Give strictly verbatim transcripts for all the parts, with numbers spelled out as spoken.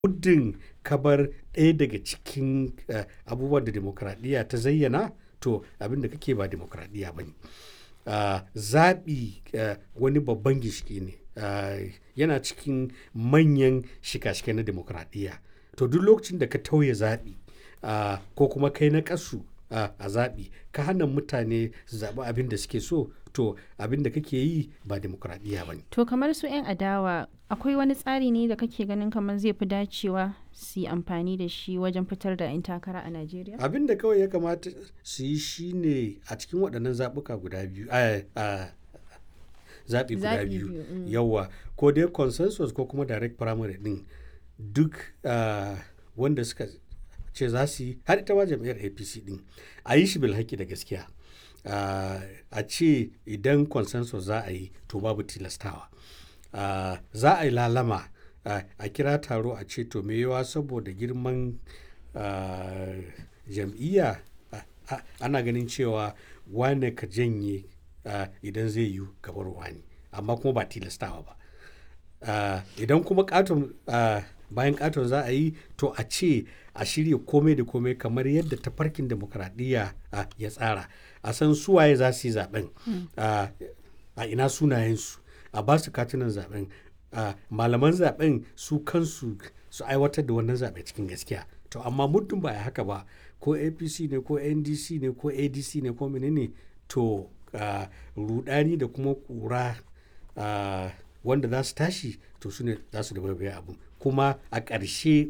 muddin kabar ɗaya daga cikin uh, abubuwan da demokradiyya ta zayyana, to abin da kake ba demokradiyya ba ne. Uh, zaɓi uh, wani babban gishiki ne, uh, yana cikin manyan shika-shika na demokradiyya. To duk lokacin da ka tauye zaɓi uh, ko kuma kai na ƙasu uh, a zaɓi, ka hana mutane su zaɓi abin da suke so, to abin da kake yi ba demokradiyya ba ne. To kamar su 'yan adawa, akwai wani tsari ne da kake ganin kamar zai fi dacewa su yi amfani da shi wajen fitar da 'yan takara a Najeriya? Abin da kawai ya kamata su yi shi ne a cikin waɗannan zaɓuka guda biyu, a zaɓi guda biyu, mm. yawa ko dai consensus ko kuma direct primary ɗin, duk uh, wanda suka ce za su yi, har ita ma jam'iyyar A P C ɗin, a yi shi bilhaki da gaskiya. Uh, a ce idan consensus za a yi, to babu tilastawa. Uh, za a yi lalama, uh, a kira taro a ce to me yawa saboda girman uh, jam'iyya uh, uh, ana ganin cewa wane ka janye uh, idan zai yi gabar wani, amma kuma ba tilastawa ba. Uh, idan kuma katon uh, bayan katon za a yi, to a ce a shirya komai da komai kamar yadda tafarkin demokradiyya uh, ya tsara, a san suwaye za su yi zaben, hmm. uh, a ina sunayensu, a ba su katunan zaben, uh, malaman zaben su kansu su aiwatar da wannan zaɓe cikin gaskiya. To amma muddin ba a haka ba, ko A P C ne ko N D C ne ko A D C ne ko menene, to uh, rudani da kuma kura uh, wanda za su tashi, to su ne za su da bai abu, kuma a ƙarshe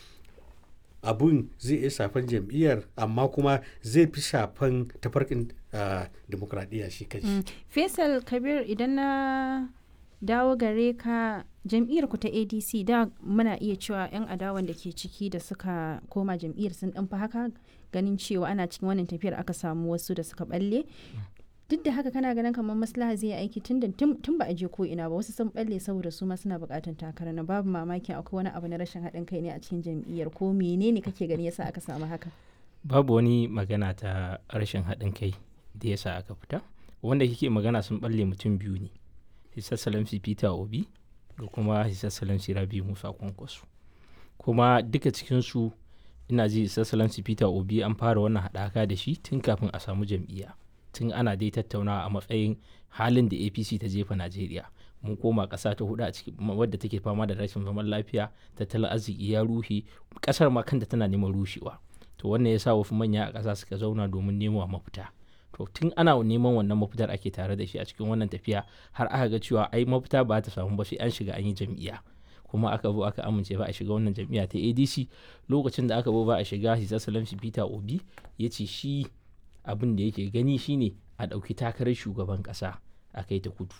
abun zai iya shafan jam'iyyar, amma kuma zai fi shafan tafarkin uh, demokradiyya shi kanshi. Mm. Faisal Kabir, idan na dawo gare ka, jam'iyyar ku ta A D C da muna iya cewa 'yan adawan da ke ciki da suka koma jam'iyyar sun ɗan fi haka, ganin cewa ana cikin wannan tafiyar aka samu wasu da suka balle. Duk da haka kana ganin kamar maslaha zai aiki tun da tun ba a je ko ina ba, wasu sun balle saboda su ma suna buƙatar takara na, babu mamaki akwai wani abu na rashin haɗin kai ne a cikin jam'iyyar, ko menene kake gani yasa aka samu haka? Babu wani magana ta rashin haɗin kai da yasa aka fita. Wanda kike magana sun balle mutum biyu ne, His Excellency Peter Obi da kuma His Excellency Rabi Musa Kwankwaso. Kuma duka cikinsu ina ji His Excellency Peter Obi an fara wannan haɗaka da shi tun kafin a samu jam'iyya. Tun ana dai tattaunawa a matsayin halin da A P C ta jefa Najeriya. Mun koma ƙasa ta hudu a ciki wadda take fama da rashin zaman lafiya, tattalin arziki ya rushe, ƙasar ma kanta tana neman rushewa. To wannan ya sa wasu manya a ƙasa suka zauna domin nemo mafita. To tun ana neman wannan mafitar ake tare da shi a cikin wannan tafiya, har aka ga cewa ai mafita ba ta samu ba sai an shiga an yi jam'iyya. Kuma aka zo aka amince ba a shiga wannan jam'iyya ta A D C. Lokacin da aka zo ba a shiga, His Excellency Peter Obi ya ce shi abin da yake gani shine a ɗauki takarar shugaban ƙasa a kai ta kudu.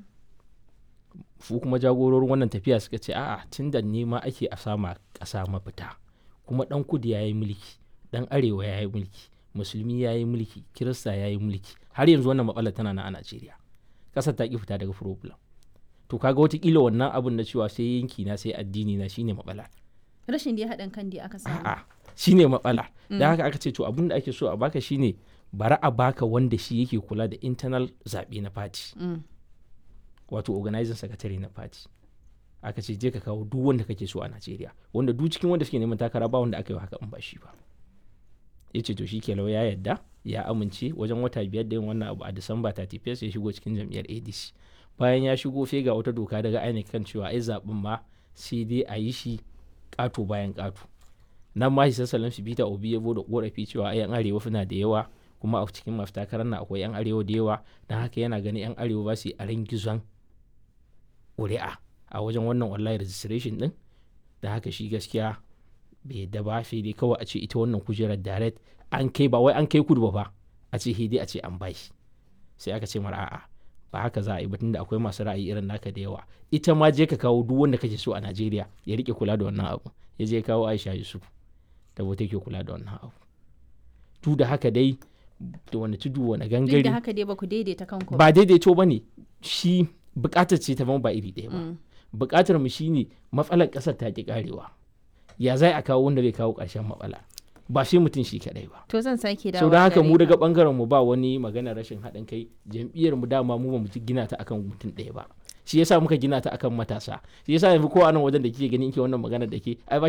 Su kuma jagororin wannan tafiya suka ce a'a, tun da nema ake a sama ƙasa mafita, kuma ɗan kudu ya yi mulki, ɗan arewa ya yi mulki, musulmi ya yi mulki, kirista ya yi mulki, har yanzu wannan matsalar tana nan a Najeriya. Ƙasar ta ƙi fita daga problem. To kaga watakila wannan abin na cewa sai yanki na sai addini na shine matsala. Rashin da ya haɗin kan da aka samu. A'a, shine matsala. Mm. Da haka aka ce to abin da ake so a baka shine bari a baka wanda shi yake kula da internal zaɓe na party. Mm. Wato organizing secretary na party. Aka ce je ka kawo duk wanda kake so a Najeriya, wanda duk cikin wanda suke neman takara ba wanda aka yi haka in ba shi ba. Ya ce to shi ke lau ya yadda, ya amince. Wajen wata biyar da yin wannan abu a Disamba thirty-first ya shigo cikin jam'iyyar A D C. Bayan ya shigo sai ga wata doka daga I N E C kan cewa ai zaɓen ma sai dai a yi shi ƙato bayan ƙato. Nan ma His Excellency Peter Obi ya bude ƙorafi cewa ai 'yan arewa suna da yawa, kuma a cikin masu takarar nan akwai 'yan arewa da yawa, don haka yana ganin 'yan arewa ba su yi aren gizon ƙuri'a a wajen wannan online registration ɗin. Da haka shi gaskiya bai yadda ba, sai dai kawai a ce ita wannan kujerar direct an kai, ba wai an kai kudu ba fa, a ce dai a ce an bashi. Sai aka ce mara a'a, ba haka za a yi ba, tunda akwai masu ra'ayi irin naka da yawa. Ita ma je ka kawo duk wanda kake so a Najeriya ya rike kula da wannan abu. Ya je kawo Aisha Yusuf da wata ke kula da wannan abu. Tu da haka dai, da wani tudu wani gangare. Duk da haka dai ba ku daidaita kanku ba. Ba daidaito ba ne, shi bukatar ce ta ba iri ɗaya ba. Mm. Bukatar mu shine matsalar ƙasar ta ki karewa. Ya zai a kawo wanda zai kawo ƙarshen matsala. Ba shi mutum shi kadai ba. To zan sake dawo. Sau da haka mu daga bangaren mu ba wani magana rashin haɗin kai. Jam'iyyar mu dama mu ba mu gina ta akan mutum ɗaya ba. shi yasa muka gina ta akan matasa shi yasa yanzu ko a nan wajen da kike gani in ke wannan magana da ke ai